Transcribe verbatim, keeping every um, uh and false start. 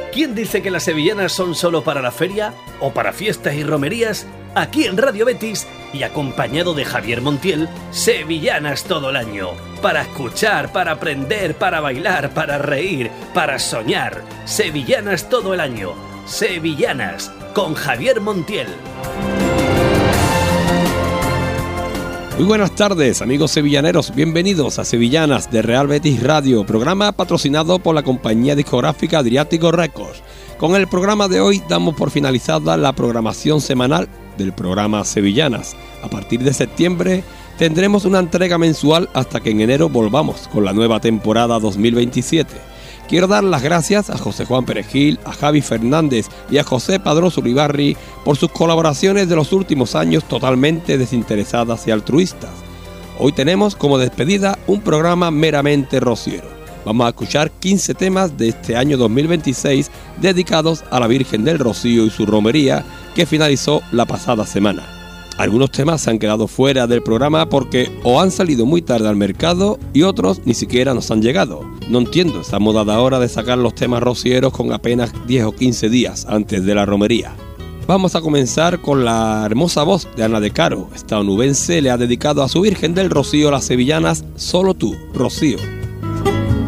¿Quién dice que las sevillanas son solo para la feria o para fiestas y romerías? Aquí en Radio Betis y acompañado de Javier Montiel, sevillanas todo el año. Para escuchar, para aprender, para bailar, para reír, para soñar. Sevillanas todo el año. Sevillanas con Javier Montiel. Muy buenas tardes, amigos sevillaneros, bienvenidos a Sevillanas de Real Betis Radio, programa patrocinado por la compañía discográfica Adriático Records. Con el programa de hoy damos por finalizada la programación semanal del programa Sevillanas. A partir de septiembre tendremos una entrega mensual hasta que en enero volvamos con la nueva temporada dos mil veintisiete. Quiero dar las gracias a José Juan Perejil, a Javi Fernández y a José Padrón Ulibarri por sus colaboraciones de los últimos años totalmente desinteresadas y altruistas. Hoy tenemos como despedida un programa meramente rociero. Vamos a escuchar quince temas de este año dos mil veintiséis dedicados a la Virgen del Rocío y su romería que finalizó la pasada semana. Algunos temas se han quedado fuera del programa porque o han salido muy tarde al mercado y otros ni siquiera nos han llegado. No entiendo esa moda de ahora de sacar los temas rocieros con apenas diez o quince días antes de la romería. Vamos a comenzar con la hermosa voz de Ana de Caro. Esta onubense le ha dedicado a su Virgen del Rocío las sevillanas Solo tú, Rocío.